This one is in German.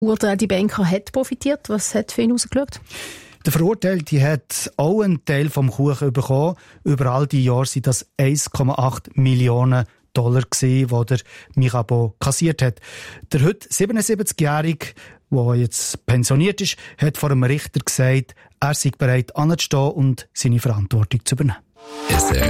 Urteil, die Banker hat profitiert. Was hat für ihn rausgeschaut? Der Verurteilte hat auch einen Teil vom Kuchen bekommen. Über all die Jahre sind das 1,8 Millionen Dollar gewesen, die der Mirabeau kassiert hat. Der heute 77-Jährige, der jetzt pensioniert ist, hat vor einem Richter gesagt, er sei bereit anzustehen und seine Verantwortung zu übernehmen.